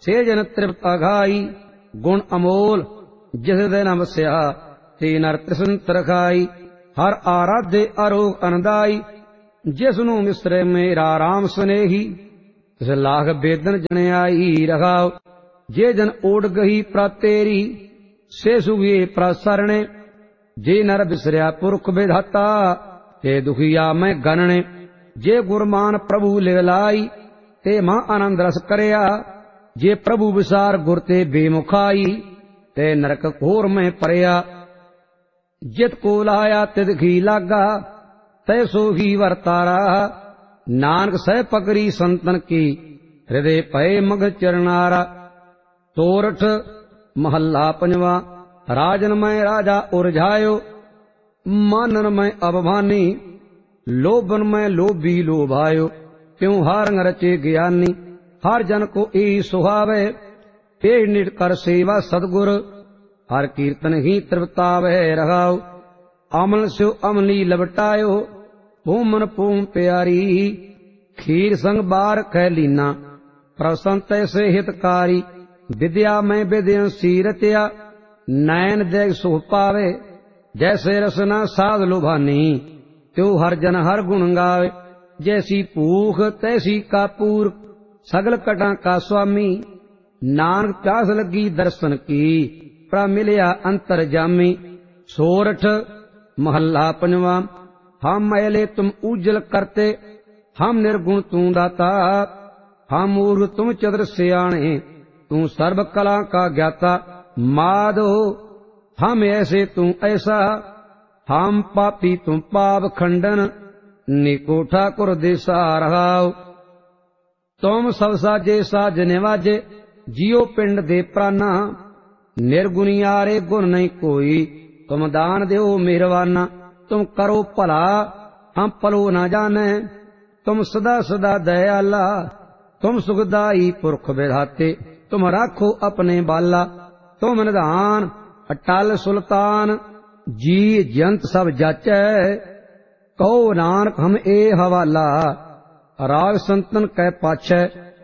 से जन तृप्त अघाई। गुण अमोल जिस दिन वस्या ते नर तृष्ण तरखाई। हर आराध्य अरोग अनदाई जिसनु मिसरे मेरा राम स्नेही। तिस लाख बेदन जनियाई रखाओ जे जन ओढ़ गही प्रातेरी। से सुगिए प्रसरणे जे नर बिसरिया पुरख विधाता। ते दुखिया मैं गणने जे गुरमान प्रभु लिवलाई। ते मां आनंद रस करया जे प्रभु विसार गुर ते बेमुखाई। ते नरक घोर में परया जित को लाया तित घी लागा। तैसो ही वरतारा नानक सह पकड़ी संतन की। हृदय पय मग चरनारा। सोरठ महल्ला पंजवा। राजन मैं राजा उरझायो मानन मैं अवभानी। लोभन मैं लोभी लोभायो त्यों हार रचे ज्ञानी। हर जन को ई सुहावे ते निट कर सेवा सदगुर। हर कीर्तन ही तृप्तावे रहाओ अमल स्यो अमली लबटायो। पूमन पूम प्यारी खीर संग बार कह लीना। प्रसंत से हितकारी विद्या में विद्या सीरत्या। नैन देख सुख पावे जैसे रसना साध लुभानी। त्यो हर जन हर गुण गावे जैसी भूख तैसी कापूर। सगल कटा का स्वामी नानक प्यास लगी दर्शन की। प्रा मिलया अंतर जामी। सोरठ महल्ला पंजवा। हम मैले तुम उज्जल करते हम निर्गुण तू दाता। हम मूर्ख तुम चतुर सियाणे तू सर्व कला का ज्ञाता। माधो हम ऐसे तू ऐसा हम पापी तुम पाप खंडन। निको ठाकुर देसा रहाओ तुम सब साजे साज निवाजे। जियो पिंड दे प्राना निर्गुनियारे गुण नहीं कोई। तुम दान देओ मेहरवाना तुम करो भला हम पलो न जाने। तुम सदा सदा दयाला तुम सुखदाई पुरख विधाते। तुम राखो अपने बाला तुम निधान अटल सुल्तान। जी जंत सब जाचै कहो नानक हम ए हवाला। राग संतन कै पाछै